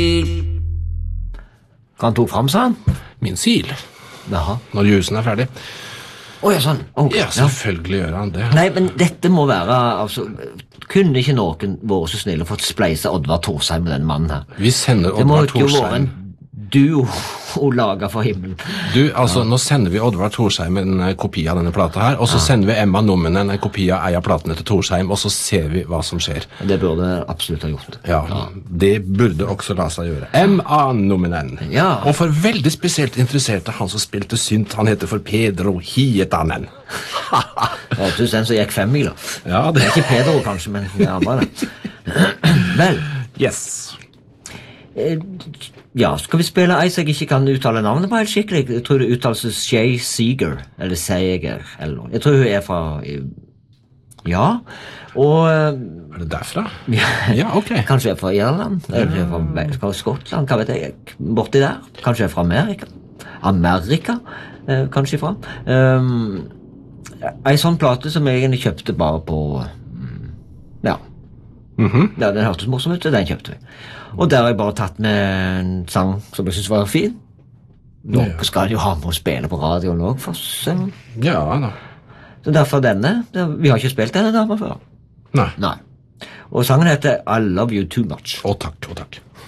Han tok frem, sa han. Min sil, Jaha. når jusen er ferdig. Ja, sånn. Ja, selvfølgelig gjør han det. Nei, men dette må være, altså, kunne ikke noen vært så snill og fått spleise Oddvar Thorsheim med den mannen her? Vi sender Det må Oddvar jo være Thorsheim. en duo å lage for himmelen. Du, altså, nå sender vi Oddvar Thorsheim en kopi av denne plata her, og så sender vi Emma Numminen en kopi av ei av platene til Thorsheim, og så ser vi hva som skjer. Det burde absolutt ha gjort. Ja, det burde også la seg gjøre. Emma Numminen. Ja. Og for veldig spesielt interesserte han som spilte synt, han heter for Pedro Hietanen. Ja, du den som gikk 5 mil, da. Ja, Det det er ikke Pedro, kanskje, men det andre det. Vel, Yes. ja, skal vi spille ei som jeg ikke kan uttale navnet på helt skikkelig? Jeg tror det uttales Shay Seeger, eller Seeger, eller noe. Jeg tror hun er fra... Ja, og... Er det derfra? Ja, ok. Kanskje er fra Irland, eller fra Skottland, hva vet jeg, borti der. Kanskje er fra Amerika. Amerika, kanskje fra. En sånn plate som jeg egentlig kjøpte bare på... Ja, ja, den hørtes morsom ut, den kjøpte vi. Og der har jeg bare tatt med en sang som jeg synes var fin. Noe skal jo ha med å spille på radioen også, for sånn. Ja, da. Så derfor denne, vi har ikke spilt denne damen før. Nei. Nei. Og sangen heter I Love You Too Much. Å takk, å takk.